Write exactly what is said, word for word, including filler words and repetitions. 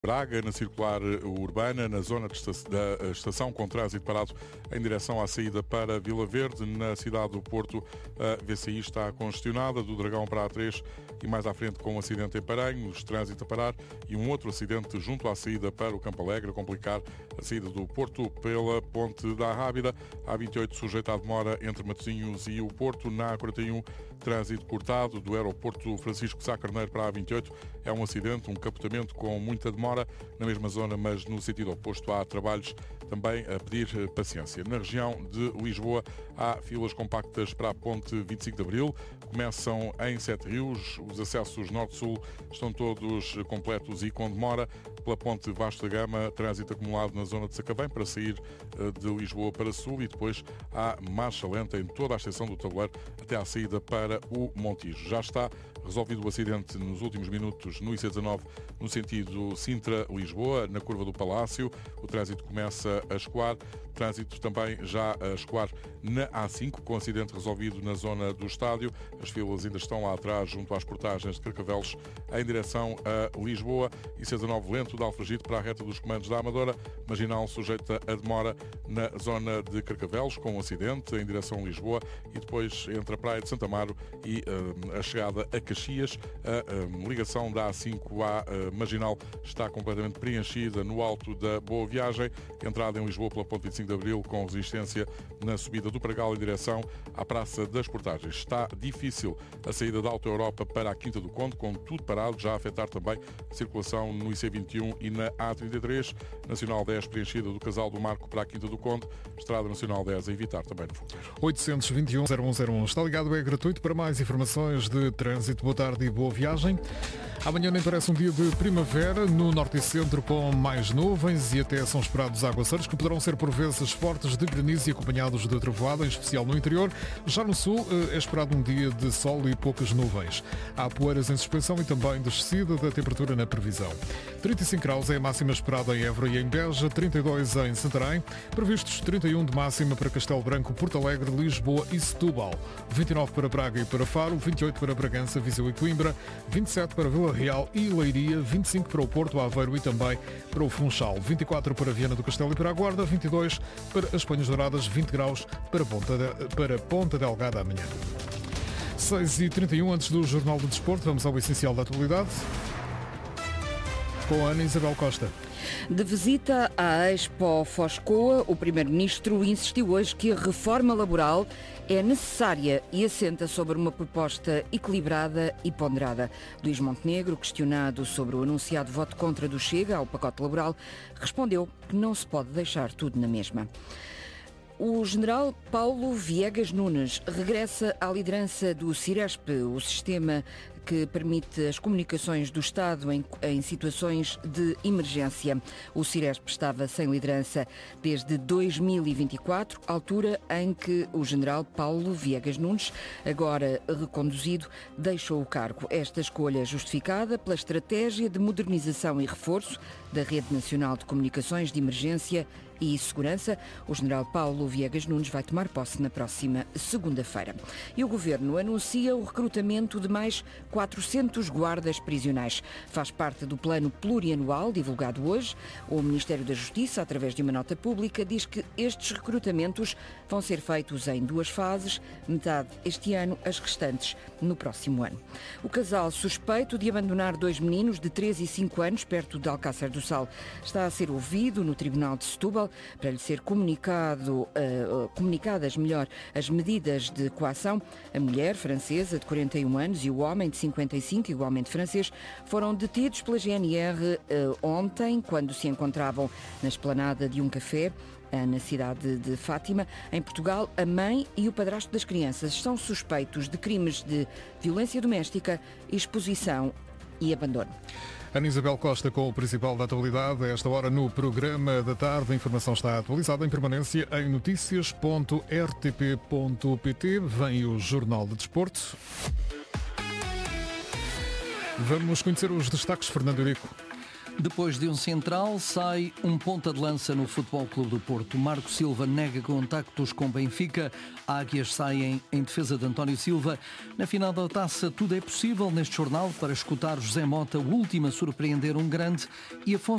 Braga, na circular urbana, na zona de esta- da estação com trânsito parado em direção à saída para Vila Verde. Na cidade do Porto, a V C I está congestionada, do Dragão para a A três e mais à frente com um acidente em Paranhos, trânsito a parar e um outro acidente junto à saída para o Campo Alegre, a complicar a saída do Porto pela Ponte da Rábida. A A vinte e oito sujeita à demora entre Matosinhos e o Porto. Na A quarenta e um, trânsito cortado do aeroporto Francisco Sá Carneiro para a A vinte e oito. É um acidente, um capotamento com muita demora na mesma zona, mas no sentido oposto. Há trabalhos também a pedir paciência. Na região de Lisboa há filas compactas para a Ponte vinte e cinco de Abril. Começam em Sete Rios. Os acessos norte-sul estão todos completos e com demora. Pela Ponte Vasco da Gama, trânsito acumulado na zona de Sacavém para sair de Lisboa para Sul, e depois há marcha lenta em toda a extensão do tabuleiro até à saída para o Montijo. Já está resolvido o acidente nos últimos minutos no I C dezanove, no sentido Sintra-Lisboa, na curva do Palácio. O trânsito começa a escoar. Trânsito também já a escoar na A cinco, com acidente resolvido na zona do estádio. As filas ainda estão lá atrás, junto às portagens de Carcavelos, em direção a Lisboa. I C dezanove lento de Alfragide para a reta dos comandos da Amadora. Marginal sujeita a demora na zona de Carcavelos, com um acidente em direção a Lisboa, e depois entre a Praia de Santa Amaro e uh, a chegada a Caxias. A uh, ligação da A cinco à uh, Marginal está completamente preenchida no alto da Boa Viagem. Entrada em Lisboa pela Ponte vinte e cinco de Abril, com resistência na subida do Pragal em direção à Praça das Portagens. Está difícil a saída da Alta Europa para a Quinta do Conde, com tudo parado, já a afetar também a circulação no I C vinte e um e na A trinta e três. Nacional dez preenchida do Casal do Marco para a Quinta do Conde. Estrada Nacional dez a evitar também no futuro. oitocentos e vinte e um, zero um zero um. Está ligado, é gratuito. Para mais informações de trânsito, boa tarde e boa viagem. Amanhã nem parece um dia de primavera no norte e centro, com mais nuvens, e até são esperados aguaceiros que poderão ser por vezes fortes, de granizo e acompanhados de trovoada, em especial no interior. Já no sul é esperado um dia de sol e poucas nuvens. Há poeiras em suspensão e também descida da temperatura na previsão. trinta e cinco graus é a máxima esperada em Évora e em Beja, trinta e dois em Santarém, previstos trinta e um de máxima para Castelo Branco, Porto Alegre, Lisboa e Setúbal, vinte e nove para Braga e para Faro, vinte e oito para Bragança, Viseu e Coimbra, vinte e sete para Vila Real e Leiria, vinte e cinco para o Porto, Aveiro e também para o Funchal, vinte e quatro para Viana do Castelo e para a Guarda, vinte e dois para as Penhas Douradas, vinte graus para Ponta, de, para Ponta Delgada amanhã. seis e trinta e um, antes do Jornal do Desporto, vamos ao essencial da atualidade com a Ana Isabel Costa. De visita à Expo Foscoa, o Primeiro-Ministro insistiu hoje que a reforma laboral é necessária e assenta sobre uma proposta equilibrada e ponderada. Luís Montenegro, questionado sobre o anunciado voto contra do Chega ao pacote laboral, respondeu que não se pode deixar tudo na mesma. O general Paulo Viegas Nunes regressa à liderança do Ciresp, o sistema que permite as comunicações do Estado em, em situações de emergência. O Ciresp estava sem liderança desde dois mil e vinte e quatro, altura em que o general Paulo Viegas Nunes, agora reconduzido, deixou o cargo. Esta escolha justificada pela estratégia de modernização e reforço da Rede Nacional de Comunicações de Emergência e Segurança. O general Paulo Viegas Nunes vai tomar posse na próxima segunda-feira. E o Governo anuncia o recrutamento de mais quatrocentos guardas prisionais. Faz parte do plano plurianual divulgado hoje. O Ministério da Justiça, através de uma nota pública, diz que estes recrutamentos vão ser feitos em duas fases, metade este ano, as restantes no próximo ano. O casal suspeito de abandonar dois meninos de três e cinco anos perto de Alcácer do Sal está a ser ouvido no Tribunal de Setúbal para lhe ser comunicado, uh, comunicadas melhor as medidas de coação. A mulher francesa de quarenta e um anos e o homem de cinquenta e cinco, igualmente francês, foram detidos pela G N R uh, ontem, quando se encontravam na esplanada de um café na cidade de Fátima. Em Portugal, a mãe e o padrasto das crianças são suspeitos de crimes de violência doméstica, exposição e abandono. Ana Isabel Costa com o principal da atualidade. A esta hora no programa da tarde. A informação está atualizada em permanência em notícias ponto r t p ponto p t. Vem o Jornal de Desporto. Vamos conhecer os destaques, Fernando Eurico. Depois de um central, sai um ponta de lança no Futebol Clube do Porto. Marco Silva nega contactos com Benfica. Águias saem em defesa de António Silva. Na final da taça, tudo é possível neste jornal para escutar José Mota, o último a surpreender um grande, e Afonso